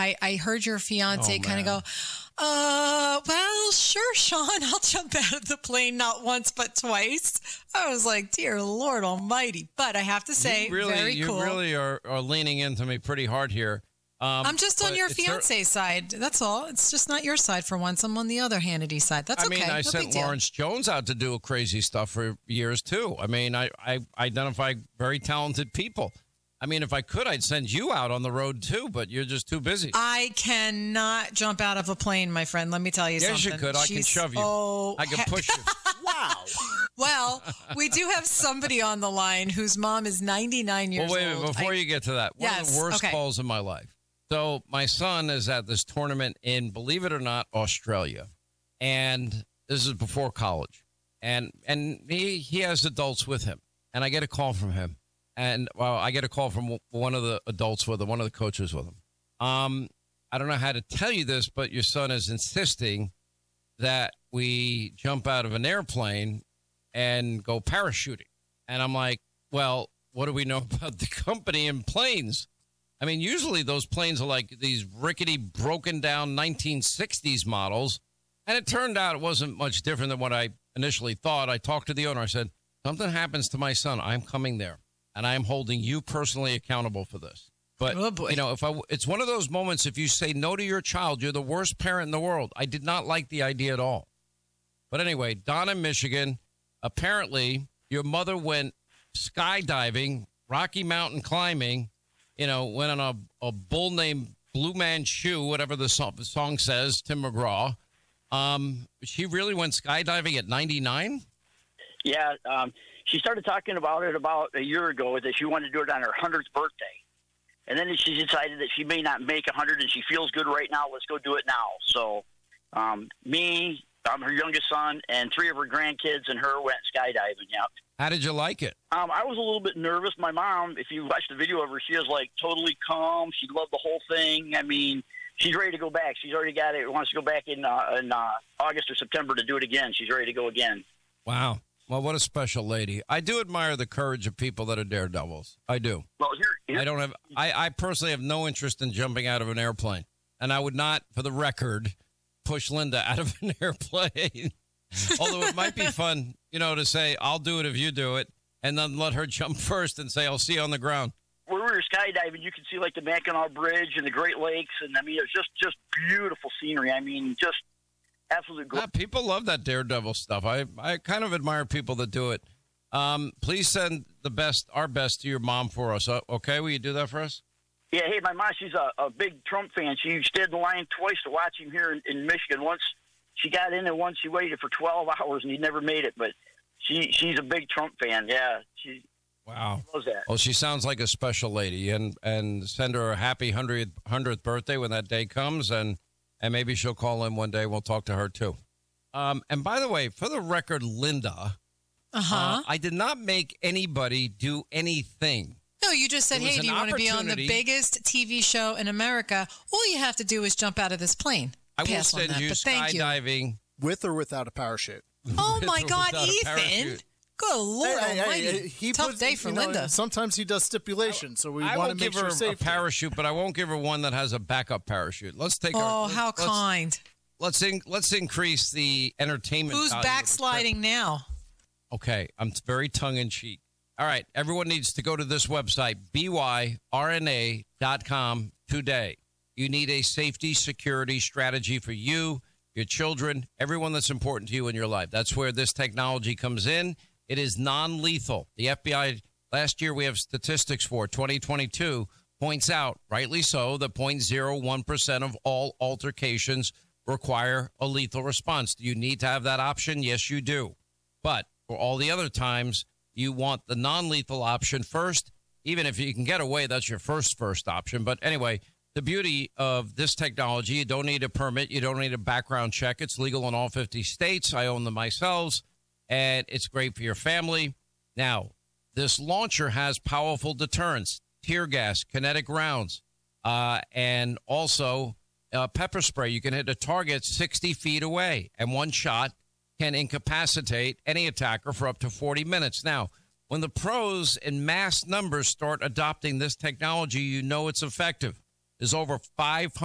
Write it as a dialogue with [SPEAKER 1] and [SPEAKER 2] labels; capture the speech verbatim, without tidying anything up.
[SPEAKER 1] I, I heard your fiance
[SPEAKER 2] Oh,
[SPEAKER 1] kind of go, uh, well, sure, Sean, I'll jump out of the plane not once but twice. I was like, dear Lord Almighty. But I have to say,
[SPEAKER 2] you really,
[SPEAKER 1] very
[SPEAKER 2] you
[SPEAKER 1] cool.
[SPEAKER 2] really are, are leaning into me pretty hard here. Um,
[SPEAKER 1] I'm just on your fiance's side. That's all. It's just not your side for once. I'm on the other Hannity side. That's
[SPEAKER 2] I
[SPEAKER 1] okay.
[SPEAKER 2] mean, I
[SPEAKER 1] no
[SPEAKER 2] sent
[SPEAKER 1] big deal.
[SPEAKER 2] Lawrence Jones out to do crazy stuff for years, too. I mean, I, I identify very talented people. I mean, if I could, I'd send you out on the road, too, but you're just too busy.
[SPEAKER 1] I cannot jump out of a plane, my friend. Let me tell you
[SPEAKER 2] yes,
[SPEAKER 1] something.
[SPEAKER 2] Yes, you could. I
[SPEAKER 1] She's,
[SPEAKER 2] can shove you.
[SPEAKER 1] Oh,
[SPEAKER 2] I can push you.
[SPEAKER 3] Wow.
[SPEAKER 1] Well, we do have somebody on the line whose mom is ninety-nine years
[SPEAKER 2] well, wait a minute.
[SPEAKER 1] old.
[SPEAKER 2] Before
[SPEAKER 1] I,
[SPEAKER 2] you get to that, one
[SPEAKER 1] yes,
[SPEAKER 2] of the worst
[SPEAKER 1] okay.
[SPEAKER 2] calls of my life. So my son is at this tournament in, believe it or not, Australia. And this is before college. And and he, he has adults with him. And I get a call from him. And, well, I get a call from one of the adults with him, one of the coaches with him. Um, I don't know how to tell you this, but your son is insisting that we jump out of an airplane and go parachuting. And I'm like, well, what do we know about the company and planes? I mean, usually those planes are like these rickety, broken down nineteen sixties models. And it turned out it wasn't much different than what I initially thought. I talked to the owner. I said, something happens to my son, I'm coming there. And I am holding you personally accountable for this. But,
[SPEAKER 1] oh boy.
[SPEAKER 2] you know, if I, it's one of those moments, if you say no to your child, you're the worst parent in the world. I did not like the idea at all. But anyway, Don in Michigan, apparently your mother went skydiving, Rocky Mountain climbing, you know, went on a, a bull named Blue Manchu, whatever the song, the song says, Tim McGraw. Um, she really went skydiving at ninety-nine?
[SPEAKER 4] Yeah, um, she started talking about it about a year ago that she wanted to do it on her hundredth birthday. And then she decided that she may not make one hundred and she feels good right now. Let's go do it now. So um, me, um, her youngest son, and three of her grandkids and her went skydiving, yeah.
[SPEAKER 2] How did you like it?
[SPEAKER 4] Um, I was a little bit nervous. My mom, if you watch the video of her, she is like totally calm. She loved the whole thing. I mean, she's ready to go back. She's already got it. Wants to go back in, uh, in uh, August or September to do it again. She's ready to go again.
[SPEAKER 2] Wow. Well, what a special lady. I do admire the courage of people that are daredevils. I do.
[SPEAKER 4] Well, here, here
[SPEAKER 2] I don't have, I, I personally have no interest in jumping out of an airplane. And I would not, for the record, push Linda out of an airplane. Although it might be fun, you know, to say, I'll do it if you do it. And then let her jump first and say, I'll see you on the ground.
[SPEAKER 4] When we were skydiving, you could see like the Mackinac Bridge and the Great Lakes. And I mean, it's just, just beautiful scenery. I mean, just absolute great.
[SPEAKER 2] Yeah, people love that daredevil stuff. I, I kind of admire people that do it. Um, please send the best, our best to your mom for us. Uh, okay, will you do that for us?
[SPEAKER 4] Yeah, hey, my mom, she's a, a big Trump fan. She stayed in the line twice to watch him here in, in Michigan. Once she got in and once she waited for twelve hours and he never made it. But she she's a big Trump fan. Yeah, she
[SPEAKER 2] wow.
[SPEAKER 4] loves that.
[SPEAKER 2] Well, she sounds like a special lady. And, and send her a happy hundredth, hundredth birthday when that day comes. And, and maybe she'll call in one day. We'll talk to her, too. Um, and by the way, for the record, Linda,
[SPEAKER 1] Uh-huh.
[SPEAKER 2] uh, I did not make anybody do anything.
[SPEAKER 1] No, you just said,
[SPEAKER 2] It was
[SPEAKER 1] hey,
[SPEAKER 2] an
[SPEAKER 1] do you want to be on the
[SPEAKER 2] opportunity.
[SPEAKER 1] biggest T V show in America? All you have to do is jump out of this plane.
[SPEAKER 2] I will
[SPEAKER 1] Pass on
[SPEAKER 2] send
[SPEAKER 1] that,
[SPEAKER 2] you
[SPEAKER 1] but thank you.
[SPEAKER 2] skydiving.
[SPEAKER 3] With or without a parachute?
[SPEAKER 1] Oh,
[SPEAKER 2] with
[SPEAKER 1] my
[SPEAKER 2] or
[SPEAKER 1] God,
[SPEAKER 2] without a
[SPEAKER 1] Ethan.
[SPEAKER 2] parachute.
[SPEAKER 1] Good Lord
[SPEAKER 3] Hey, hey,
[SPEAKER 1] almighty.
[SPEAKER 3] hey, he
[SPEAKER 1] Tough
[SPEAKER 3] puts-
[SPEAKER 1] day for
[SPEAKER 3] you know,
[SPEAKER 1] Linda.
[SPEAKER 3] Sometimes he does stipulations, so we
[SPEAKER 2] I
[SPEAKER 3] want
[SPEAKER 2] will
[SPEAKER 3] to make
[SPEAKER 2] give her
[SPEAKER 3] sure
[SPEAKER 2] a
[SPEAKER 3] safety.
[SPEAKER 2] parachute, but I won't give her one that has a backup parachute. Let's take.
[SPEAKER 1] Oh,
[SPEAKER 2] our,
[SPEAKER 1] how
[SPEAKER 2] let's,
[SPEAKER 1] kind.
[SPEAKER 2] Let's in, let's increase the entertainment.
[SPEAKER 1] Who's
[SPEAKER 2] value of the trip.
[SPEAKER 1] backsliding now?
[SPEAKER 2] Okay, I'm very tongue in cheek. All right, everyone needs to go to this website, B Y R N A dot com today. You need a safety security strategy for you, your children, everyone that's important to you in your life. That's where this technology comes in. It is non-lethal. The F B I, last year we have statistics for twenty twenty-two, points out, rightly so, that zero point zero one percent of all altercations require a lethal response. Do you need to have that option? Yes, you do. But for all the other times, you want the non-lethal option first. Even if you can get away, that's your first first option. But anyway, the beauty of this technology, you don't need a permit. You don't need a background check. It's legal in all fifty states. I own them myself, and it's great for your family. Now, this launcher has powerful deterrence, tear gas, kinetic rounds, uh, and also uh, pepper spray. You can hit a target sixty feet away, and one shot can incapacitate any attacker for up to forty minutes. Now, when the pros in mass numbers start adopting this technology, you know it's effective. There's over five hundred